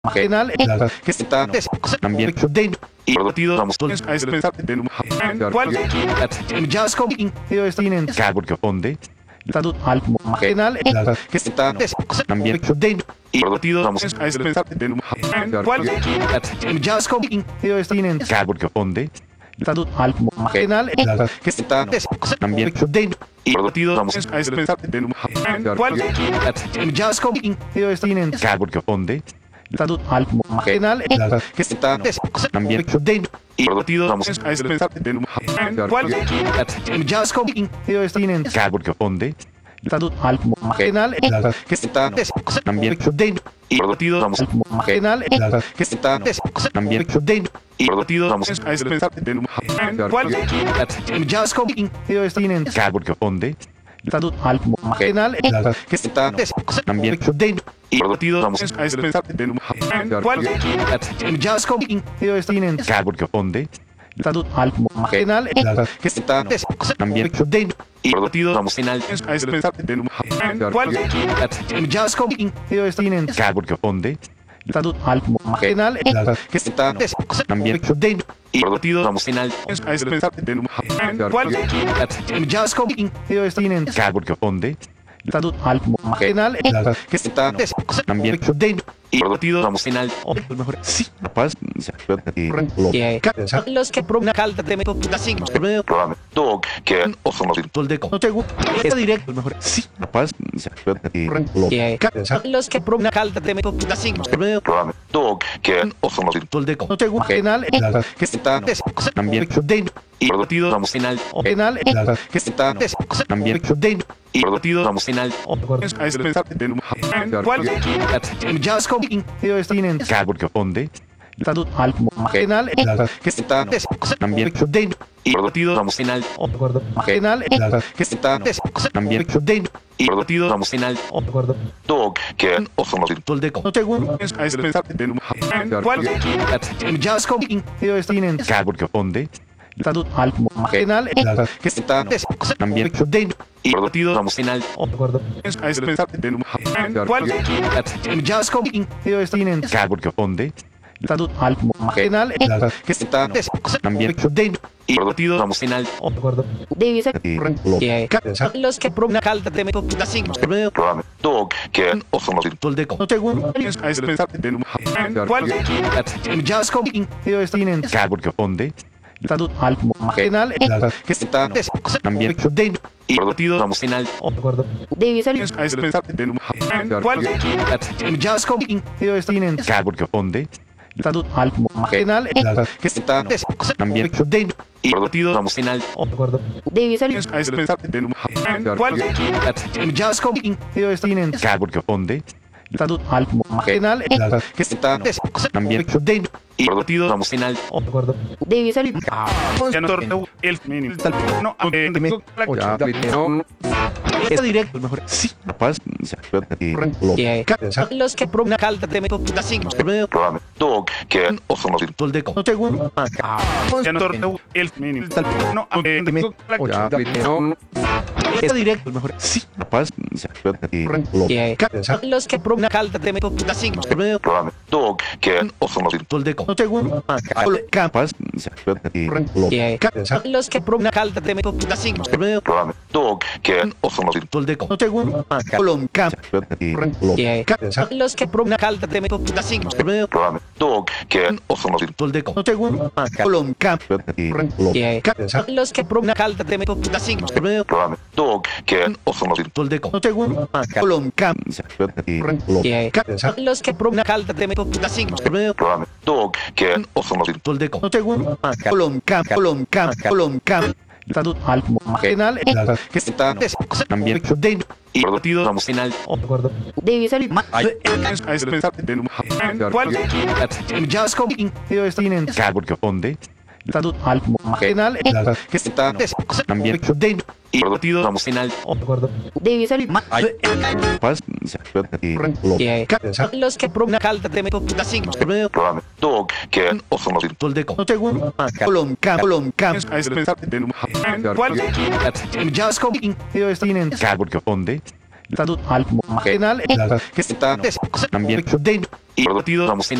penal que está también de partido vamos a expresar cuál ya es como tienen porque onde tanto al penal que está también de partido vamos a expresar cuál ya es como tienen porque onde tanto al penal que está también de partido vamos a expresar cuál ya es como tienen porque onde tanto al penal que está también de partido vamos a expresar cuál ya es como tienen porque onde tanto al penal que está también de partido vamos penal que está también de partido vamos a expresar cuál ya es como tienen porque onde tanto al penal que está también de partido vamos a expresar cuál ya es como tienen porque onde tanto al penal que está también de partido vamos a expresar cuál ya es como tienen porque onde tanto al penal que está también de partido vamos a expresar cuál ya es como tienen porque onde tanto al penal que está también de partido vamos mejor sí capaz Los que provocan calda de meto Dog que de no te gusta directo mejor sí capaz Los que provocan calda de meto Dog que de no te gusta penal que está también de partido vamos penal que está también de partido vamos a expresar cuál ya es como tienen porque onde tanto al penal que está también de partido vamos penal que está también de partido vamos Dog que de no te gusta a expresar cuál ya es como tienen porque onde tanto al penal que está también de partido vamos a expresar cuál ya es como tienen porque onde tanto al penal que está también de partido vamos Debe ser Los que provocan calda de meto Dog que de no te gusta a expresar cuál ya es como tienen porque onde tanto al penal que está también de partido vamos Debe ser a expresar cuál ya es como tienen porque onde tanto al penal que está también de partido vamos Debe ser a expresar cuál ya es como tienen porque onde tanto al penal que está también de partido vamos Debe ser ya no el no está directo mejor sí capaz Los que provocan calda de meto Dog que de no te gusta ya no el no está directo mejor sí capaz Los que provocan calda de meto Dog que de no te gusta capaz Los que provocan calda de meto Dog que de no te gusta Los que provocan calda de meto Dog que de no te gusta Los que provocan calda de meto Dog que de no te gusta Los que provocan calda de meto Dog que de no te gusta tanto al penal que está también de partido vamos Debe ser a expresar cuál ya es como tienen porque onde tanto al penal que está también de partido vamos Debe ser capaz Los que provocan calda de meto Dog que de no te gusta a expresar cuál ya es como tienen porque onde Estado al penal que está ambiente de partido